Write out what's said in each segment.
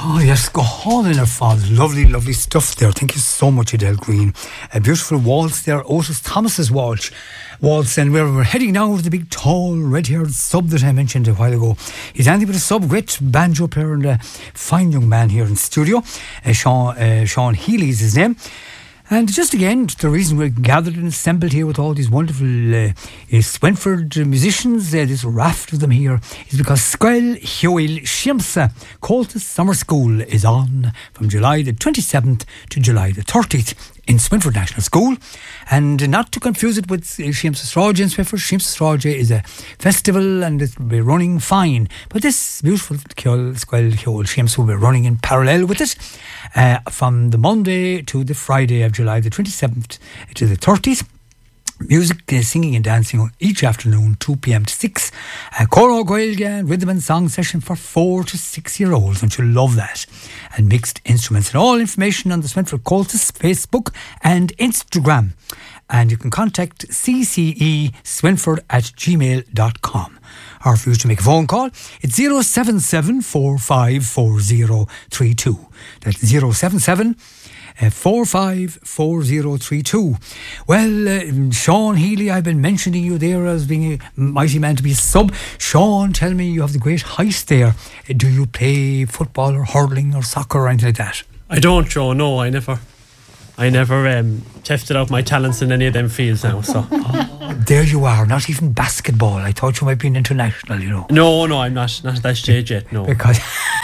Oh yes, go on in her father. Lovely, lovely stuff there. Thank you so much, Adele Green. A beautiful waltz there, Otis Thomas's waltz. And we're heading now with the big, tall, red-haired sub that I mentioned a while ago. He's Andy with a sub, great banjo player and a fine young man here in studio. Sean Healy is his name. And just again, the reason we're gathered and assembled here with all these wonderful Swinford musicians, this raft of them here, is because Squel Hioil Shiamsa Coltus Summer School is on from July the 27th to July the 30th in Swinford National School. And not to confuse it with Shiamsa Sráide in Swinford. Shiamsa Sráide is a festival and it will be running fine. But this beautiful Squel Hioil Shiamsa will be running in parallel with it from the Monday to the Friday of July the 27th to the 30th. Music, singing and dancing each afternoon, 2 p.m. to 6. Coro Gaeilge, rhythm and song session for 4 to 6 year olds. Don't you love that? And mixed instruments. And all information on the Swinford Coltus Facebook and Instagram. And you can contact cceswinford@gmail.com. Or if you wish to make a phone call, it's 077-454032. That's 077-454032. Well, Sean Healy, I've been mentioning you there as being a mighty man to be a sub. Sean, tell me, you have the great height there. Do you play football or hurling or soccer or anything like that? I don't, Joe. No, I never tested out my talents in any of them fields now. So there you are. Not even basketball. I thought you might be an international, you know. No, I'm not at that stage yet. No, because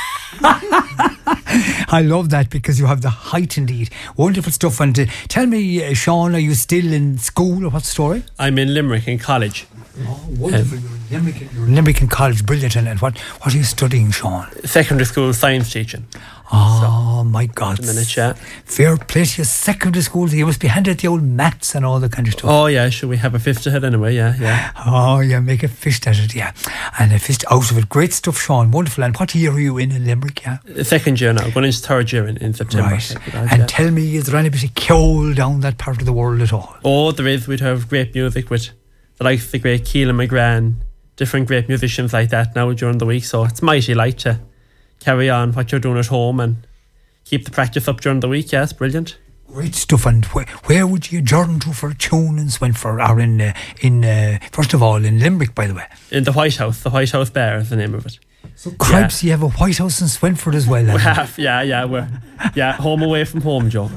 I love that, because you have the height indeed. Wonderful stuff. And tell me, Sean, are you still in school or what's the story? I'm in Limerick in college. Oh, wonderful. You're in Limerick in college. Brilliant. And what are you studying, Sean? Secondary school science teaching. Oh, my God. A minute, yeah. Fair play to your secondary school. You must be handed the old maths and all that kind of stuff. Oh, yeah. Should we have a fifth ahead anyway? Yeah. Oh, yeah. Make a fist at it, yeah. And a fist out of it. Great stuff, Sean. Wonderful. And what year are you in Limerick, yeah? Second year now. Going into third year in September. Right. And tell me, is there any bit of Ceol down that part of the world at all? Oh, there is. We'd have great music with the likes of the great Keelan McGrath, different great musicians like that now during the week. So it's mighty like to carry on what you're doing at home and keep the practice up during the week. Yes, brilliant. Great stuff. And where would you adjourn to for a tune in Swinford, or in first of all in Limerick, by the way? In the White House Bar is the name of it. So cripes, you have a White House in Swinford as well. We have, yeah. We're home away from home, Joe.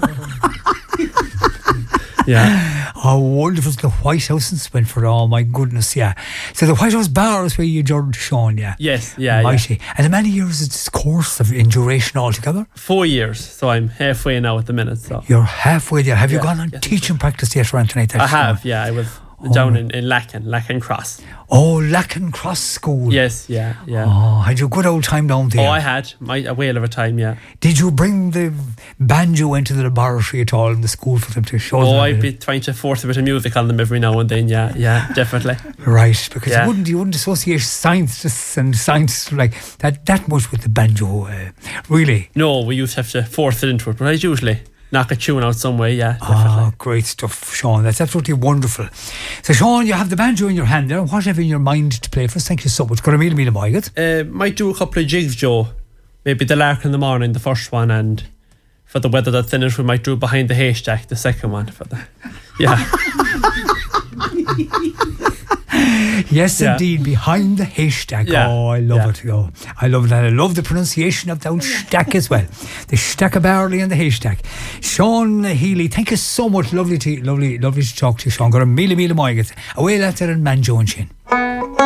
Yeah. Oh, wonderful. The White House in Swinford. Oh, my goodness, yeah. So the White House Bar is where you adjourned to Sean, yeah? Yes, yeah. Mighty. Yeah. And how many years is this course in duration altogether? 4 years. So I'm halfway now at the minute. So you're halfway there. Have you gone on teaching practice yet or anything like that? I have, yeah. I was down in Lacken Cross. Oh, Lacken Cross School. Yes, yeah. Oh, had you a good old time down there? Oh, I had a whale of a time, yeah. Did you bring the banjo into the laboratory at all in the school for them to show them? Oh, I'd be trying to force a bit of music on them every now and then, yeah, definitely. Right, because you wouldn't associate scientists and science like that much with the banjo, really. No, we used to have to force it into it, but I usually knock a tune out some way, yeah, definitely. Oh, great stuff, Sean. That's absolutely wonderful. So, Sean, you have the banjo in your hand there. What have you in your mind to play for us? Thank you so much. Got a meal Maigad. Might do a couple of jigs, Joe. Maybe the Lark in the Morning, the first one, and for the weather that's in it, we might do Behind the Haystack, the second one. Yes, indeed, Behind the Haystack. Yeah. Oh, I love it. Oh, I love that. I love the pronunciation of the old stack as well. The stack of barley and the haystack. Sean Healy, thank you so much. Lovely to talk to you, Sean. Got a meal Maigad. Away later in Manjo and Shin.